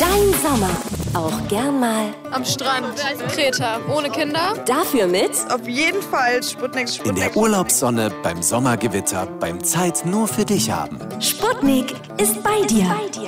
Dein Sommer. Auch gern mal Am Strand, Kreta, ohne Kinder. dafür mit Auf jeden Fall Sputnik. In der Urlaubssonne, beim Sommergewitter, beim Zeit nur für dich haben. Sputnik ist bei dir.